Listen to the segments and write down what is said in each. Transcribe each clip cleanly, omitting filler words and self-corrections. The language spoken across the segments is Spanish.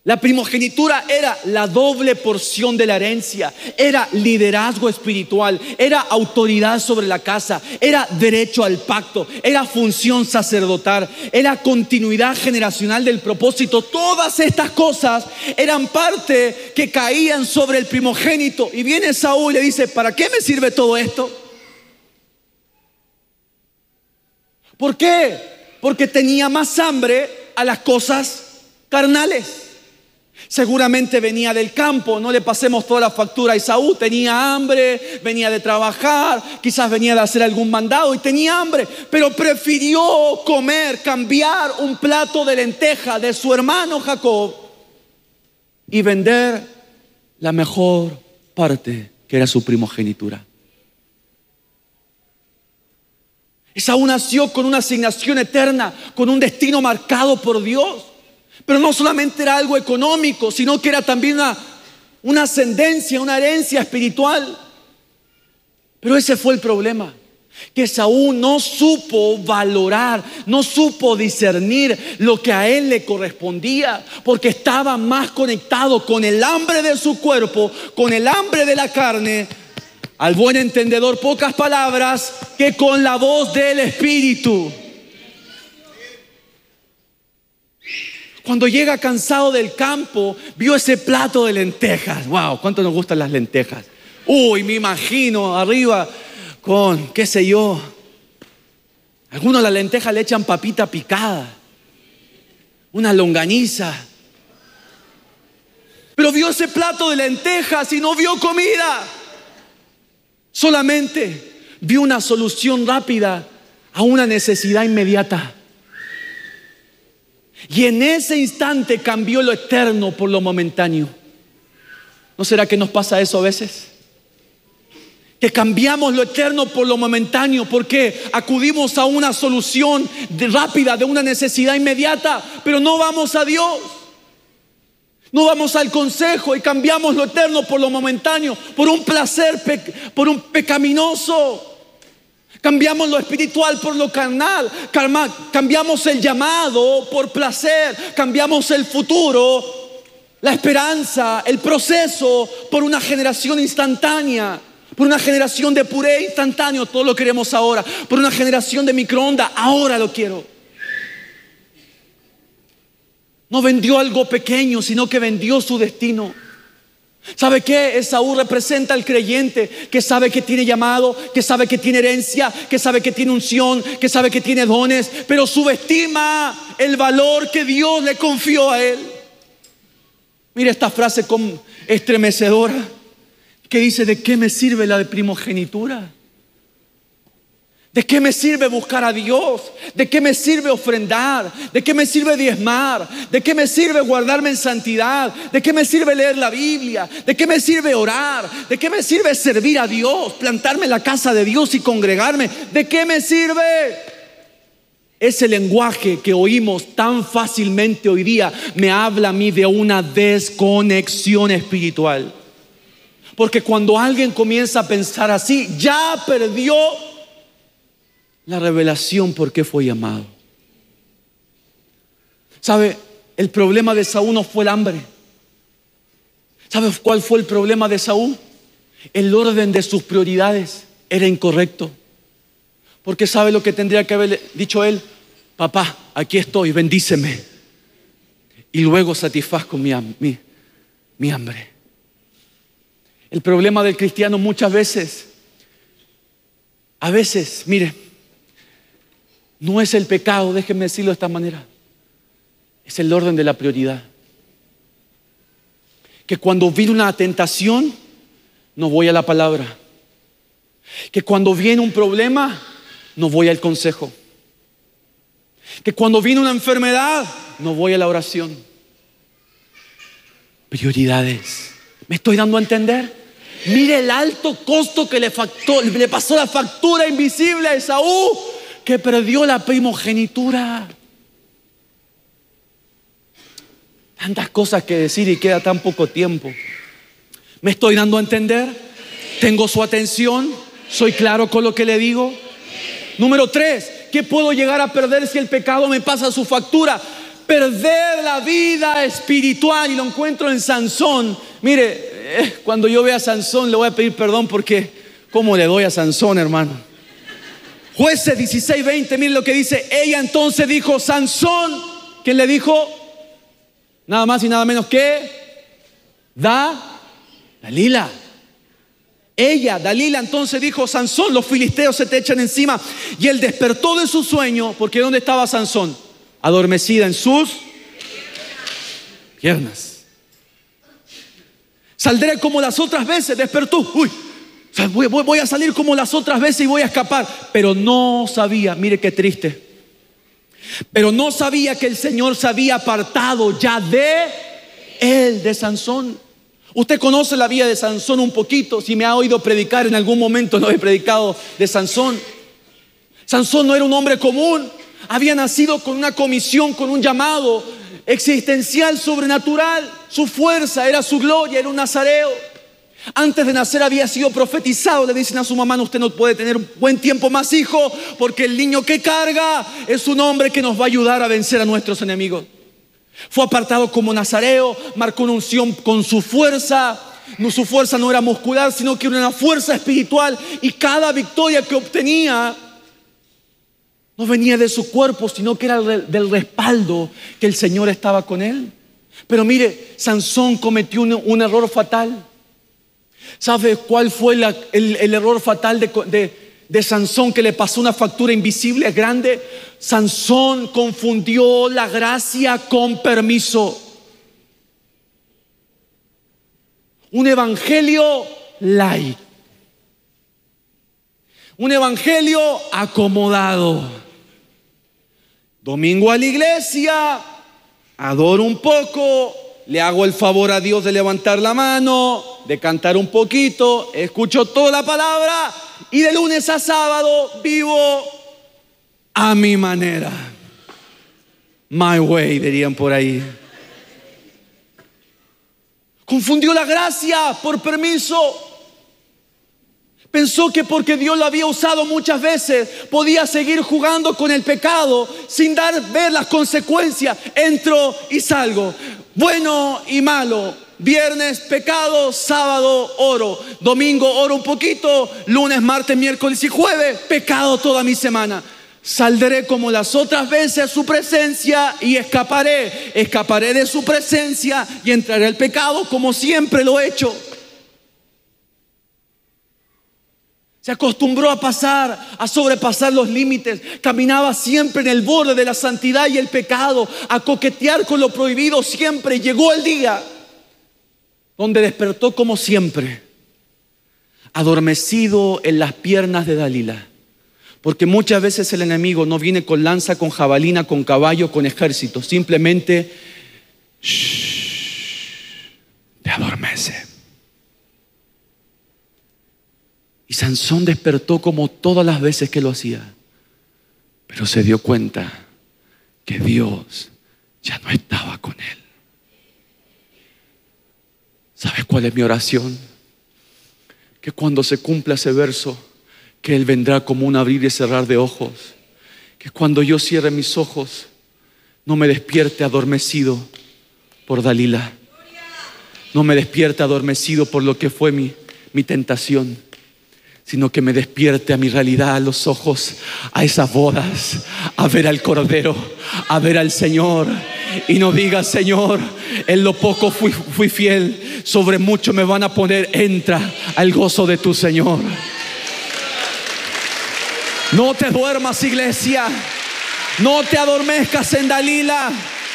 La primogenitura era la doble porción de la herencia, era liderazgo espiritual, era autoridad sobre la casa, era derecho al pacto, era función sacerdotal, era continuidad generacional del propósito. Todas estas cosas eran parte que caían sobre el primogénito. Y viene Saúl y le dice: ¿para qué me sirve todo esto? ¿Por qué? Porque tenía más hambre a las cosas carnales. Seguramente venía del campo, no le pasemos toda la factura a Esaú. Tenía hambre, venía de trabajar, quizás venía de hacer algún mandado y tenía hambre, pero prefirió comer, cambiar un plato de lenteja de su hermano Jacob y vender la mejor parte, que era su primogenitura. Esaú nació con una asignación eterna, con un destino marcado por Dios. Pero no solamente era algo económico, sino que era también una ascendencia, una herencia espiritual. Pero ese fue el problema, que Esaú no supo valorar, no supo discernir lo que a él le correspondía, porque estaba más conectado con el hambre de su cuerpo, con el hambre de la carne, al buen entendedor, pocas palabras, que con la voz del Espíritu. Cuando llega cansado del campo, vio ese plato de lentejas. ¡Wow! ¿Cuánto nos gustan las lentejas? Uy, me imagino arriba con, qué sé yo, algunos a la lenteja le echan papita picada, una longaniza. Pero vio ese plato de lentejas y no vio comida. Solamente vio una solución rápida a una necesidad inmediata. Y en ese instante cambió lo eterno por lo momentáneo. ¿No será que nos pasa eso a veces? Que cambiamos lo eterno por lo momentáneo porque acudimos a una solución rápida de una necesidad inmediata, pero no vamos a Dios. No vamos al consejo y cambiamos lo eterno por lo momentáneo, por un placer, por un pecaminoso. Cambiamos lo espiritual por lo carnal, cambiamos el llamado por placer, cambiamos el futuro, la esperanza, el proceso por una generación instantánea, por una generación de puré instantáneo, todo lo queremos ahora, por una generación de microondas, ahora lo quiero. No vendió algo pequeño, sino que vendió su destino. ¿Sabe qué? Esaú representa al creyente que sabe que tiene llamado, que sabe que tiene herencia, que sabe que tiene unción, que sabe que tiene dones, pero subestima el valor que Dios le confió a él. Mira esta frase estremecedora que dice: ¿de qué me sirve la primogenitura? ¿De qué me sirve buscar a Dios? ¿De qué me sirve ofrendar? ¿De qué me sirve diezmar? ¿De qué me sirve guardarme en santidad? ¿De qué me sirve leer la Biblia? ¿De qué me sirve orar? ¿De qué me sirve servir a Dios? Plantarme en la casa de Dios y congregarme. ¿De qué me sirve? Ese lenguaje que oímos tan fácilmente hoy día me habla a mí de una desconexión espiritual. Porque cuando alguien comienza a pensar así, ya perdió la revelación por qué fue llamado. ¿Sabe? El problema de Saúl no fue el hambre. ¿Sabe cuál fue el problema de Saúl? El orden de sus prioridades era incorrecto. Porque ¿sabe lo que tendría que haber dicho él? Papá, aquí estoy, bendíceme. Y luego satisfazco mi hambre. El problema del cristiano muchas veces, mire, no es el pecado, déjenme decirlo de esta manera, es el orden de la prioridad. Que cuando viene una tentación, no voy a la palabra. Que cuando viene un problema, no voy al consejo. Que cuando viene una enfermedad, no voy a la oración. Prioridades. ¿Me estoy dando a entender? Mire el alto costo que le pasó la factura invisible a Esaú, que perdió la primogenitura. Tantas cosas que decir y queda tan poco tiempo. ¿Me estoy dando a entender? ¿Tengo su atención? ¿Soy claro con lo que le digo? Número 3, ¿qué puedo llegar a perder si el pecado me pasa su factura? perder la vida espiritual. Y lo encuentro en Sansón. Mire, cuando yo vea a Sansón le voy a pedir perdón porque ¿cómo le doy a Sansón, hermano? Jueces 16:20, mire lo que dice. Ella entonces dijo, Sansón, ¿quién le dijo? Nada más y nada menos que Dalila. Ella, Dalila, entonces dijo, Sansón, los filisteos se te echan encima. Y él despertó de su sueño, porque ¿dónde estaba Sansón? Adormecida en sus piernas. Saldré como las otras veces, despertó. Voy a salir como las otras veces y voy a escapar. Pero no sabía, mire qué triste. Pero no sabía que el Señor se había apartado ya de él, de Sansón. Usted conoce la vida de Sansón un poquito. Si me ha oído predicar en algún momento, lo he predicado de Sansón. Sansón no era un hombre común. Había nacido con una comisión, con un llamado existencial, sobrenatural. Su fuerza era su gloria, era un nazareo. Antes de nacer había sido profetizado. Le dicen a su mamá, no, usted no puede tener un buen tiempo más, hijo, porque el niño que carga es un hombre que nos va a ayudar a vencer a nuestros enemigos. Fue apartado como nazareo, marcó una unción con su fuerza. Su fuerza no era muscular, sino que era una fuerza espiritual. Y cada victoria que obtenía no venía de su cuerpo, sino que era del respaldo que el Señor estaba con él. Pero mire, Sansón cometió un error fatal. ¿Sabe cuál fue el error fatal de Sansón, que le pasó una factura invisible grande? Sansón confundió la gracia con permiso. Un evangelio light, un evangelio acomodado. Domingo a la iglesia, adoro un poco, le hago el favor a Dios de levantar la mano, de cantar un poquito, escucho toda la palabra y de lunes a sábado vivo a mi manera. My way, dirían por ahí. Confundió la gracia por permiso. Pensó que porque Dios lo había usado muchas veces podía seguir jugando con el pecado sin ver las consecuencias. Entro y salgo, bueno y malo. Viernes pecado, sábado oro, domingo oro un poquito, lunes, martes, miércoles y jueves pecado toda mi semana. Saldré como las otras veces a su presencia y escaparé de su presencia y entraré al pecado como siempre lo he hecho. Se acostumbró a sobrepasar los límites. Caminaba siempre en el borde de la santidad y el pecado, a coquetear con lo prohibido siempre. Llegó el día donde despertó como siempre, adormecido en las piernas de Dalila. Porque muchas veces el enemigo no viene con lanza, con jabalina, con caballo, con ejército. Simplemente te adormece. Y Sansón despertó como todas las veces que lo hacía, pero se dio cuenta que Dios ya no estaba con él. ¿Sabes cuál es mi oración? Que cuando se cumpla ese verso, que Él vendrá como un abrir y cerrar de ojos, que cuando yo cierre mis ojos no me despierte adormecido por Dalila, no me despierte adormecido por lo que fue mi tentación, sino que me despierte a mi realidad, a los ojos, a esas bodas, a ver al Cordero, a ver al Señor. Y no diga, Señor, en lo poco fui fiel, sobre mucho me van a poner. Entra al gozo de tu Señor. No te duermas, iglesia. No te adormezcas en Dalila.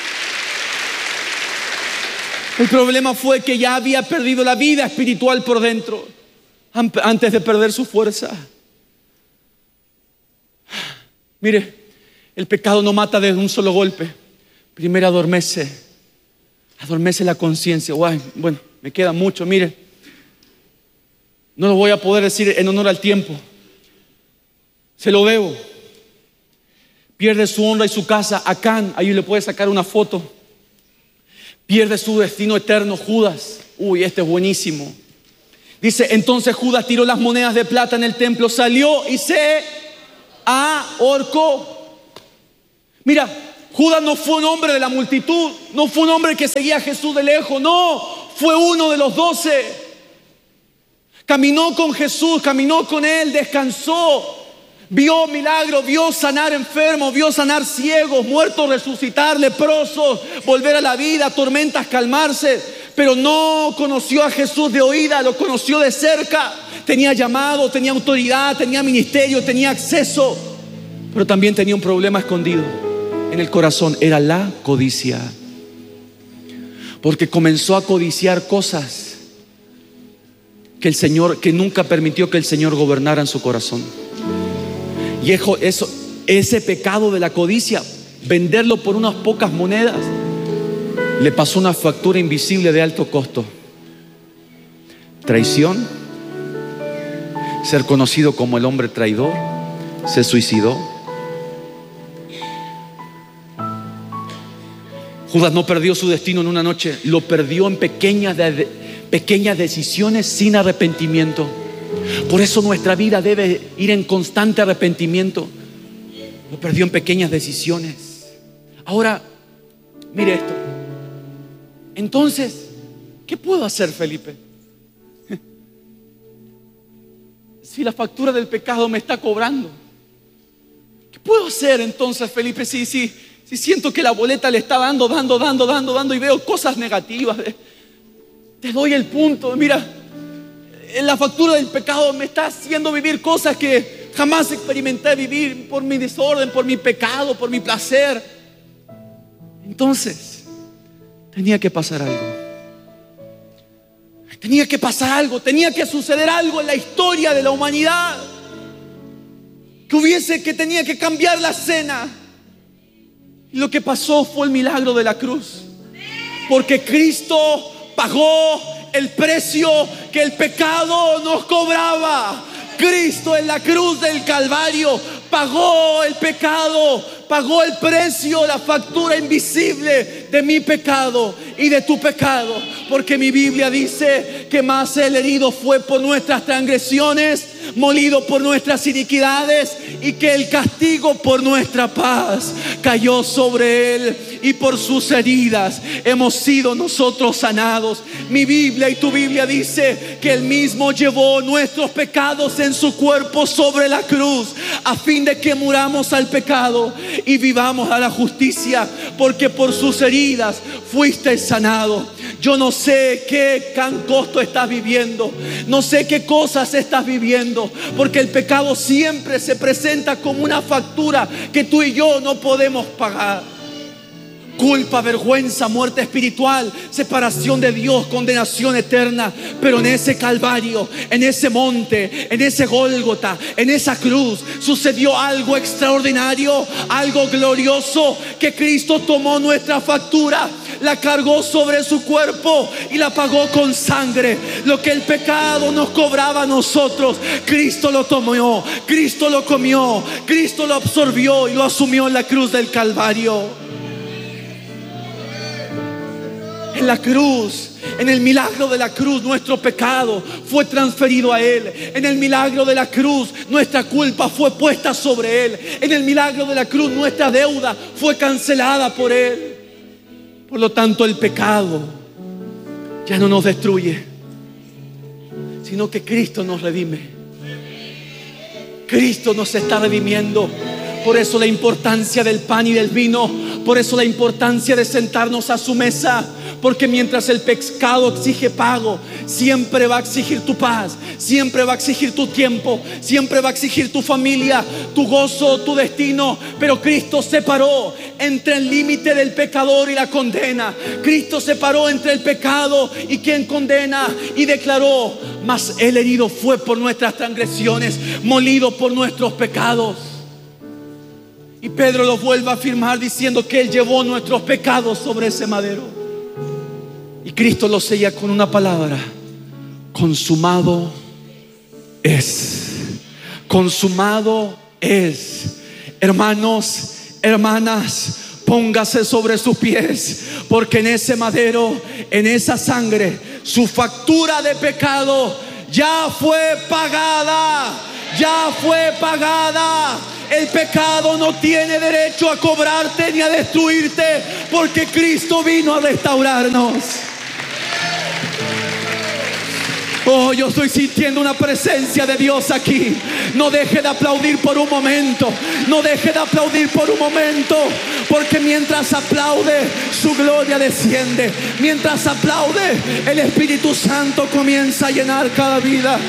El problema fue que ya había perdido la vida espiritual por dentro antes de perder su fuerza. Mire, el pecado no mata de un solo golpe. Primero adormece la conciencia. Bueno, me queda mucho, mire. No lo voy a poder decir en honor al tiempo. Se lo debo. Pierde su honra y su casa. Acán, ahí le puede sacar una foto. Pierde su destino eterno. Judas, este es buenísimo. Dice, entonces Judas tiró las monedas de plata en el templo, salió y se ahorcó. Mira, Judas no fue un hombre de la multitud, no fue un hombre que seguía a Jesús de lejos, no, fue uno de los 12. Caminó con Jesús, caminó con Él, descansó. Vio milagros, vio sanar enfermos, vio sanar ciegos, muertos resucitar, leprosos, volver a la vida, tormentas calmarse. Pero no conoció a Jesús de oída, lo conoció de cerca. Tenía llamado, tenía autoridad, tenía ministerio, tenía acceso. Pero también tenía un problema escondido en el corazón, era la codicia. Porque comenzó a codiciar cosas que el Señor, que nunca permitió que el Señor gobernara en su corazón. Y ese pecado de la codicia, venderlo por unas pocas monedas, le pasó una factura invisible de alto costo. Traición, ser conocido como el hombre traidor, se suicidó. Judas no perdió su destino en una noche, lo perdió en pequeñas decisiones sin arrepentimiento. Por eso nuestra vida debe ir en constante arrepentimiento. Lo perdió en pequeñas decisiones. Ahora, mire esto. Entonces, ¿qué puedo hacer, Felipe? Si la factura del pecado me está cobrando, ¿qué puedo hacer entonces, Felipe? Si siento que la boleta le está dando y veo cosas negativas. Te doy el punto. Mira, la factura del pecado me está haciendo vivir cosas que jamás experimenté vivir por mi desorden, por mi pecado, por mi placer. Entonces, tenía que pasar algo. Tenía que pasar algo, tenía que suceder algo en la historia de la humanidad que tenía que cambiar la escena. Y lo que pasó fue el milagro de la cruz. Porque Cristo pagó el precio que el pecado nos cobraba. Cristo en la cruz del Calvario pagó el pecado, pagó el precio, la factura invisible de mi pecado y de tu pecado. Porque mi Biblia dice que más el herido fue por nuestras transgresiones, molido por nuestras iniquidades, y que el castigo por nuestra paz cayó sobre él, y por sus heridas hemos sido nosotros sanados. Mi Biblia y tu Biblia dice que él mismo llevó nuestros pecados en su cuerpo sobre la cruz, a fin de que muramos al pecado y vivamos a la justicia, porque por sus heridas fuiste sanado. Yo no sé qué gran costo estás viviendo, no sé qué cosas estás viviendo, porque el pecado siempre se presenta como una factura que tú y yo no podemos pagar. Culpa, vergüenza, muerte espiritual, separación de Dios, condenación eterna. Pero en ese Calvario, en ese monte, en ese Gólgota, en esa cruz, sucedió algo extraordinario, algo glorioso, que Cristo tomó nuestra factura, la cargó sobre su cuerpo y la pagó con sangre. Lo que el pecado nos cobraba a nosotros, Cristo lo tomó, Cristo lo comió, Cristo lo absorbió y lo asumió en la cruz del Calvario. En la cruz, en el milagro de la cruz, nuestro pecado fue transferido a Él. En el milagro de la cruz, nuestra culpa fue puesta sobre Él. En el milagro de la cruz, nuestra deuda fue cancelada por Él. Por lo tanto, el pecado ya no nos destruye, sino que Cristo nos redime. Cristo nos está redimiendo. Por eso la importancia del pan y del vino. Por eso la importancia de sentarnos a su mesa. Porque mientras el pecado exige pago, siempre va a exigir tu paz, siempre va a exigir tu tiempo, siempre va a exigir tu familia, tu gozo, tu destino. Pero Cristo separó entre el límite del pecador y la condena. Cristo separó entre el pecado y quien condena, y declaró: mas el herido fue por nuestras transgresiones, molido por nuestros pecados. Y Pedro lo vuelve a afirmar diciendo que Él llevó nuestros pecados sobre ese madero. Y Cristo lo sella con una palabra: consumado es. Consumado es. Hermanos, hermanas, póngase sobre sus pies, porque en ese madero, en esa sangre, su factura de pecado ya fue pagada. Ya fue pagada. El pecado no tiene derecho a cobrarte ni a destruirte, porque Cristo vino a restaurarnos. Oh, yo estoy sintiendo una presencia de Dios aquí. No deje de aplaudir por un momento. No deje de aplaudir por un momento. Porque mientras aplaude, su gloria desciende. Mientras aplaude, el Espíritu Santo comienza a llenar cada vida.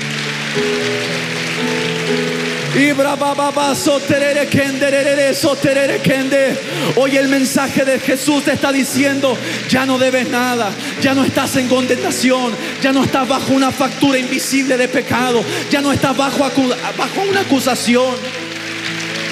Hoy el mensaje de Jesús te está diciendo: ya no debes nada, ya no estás en condenación, ya no estás bajo una factura invisible de pecado, ya no estás bajo una acusación.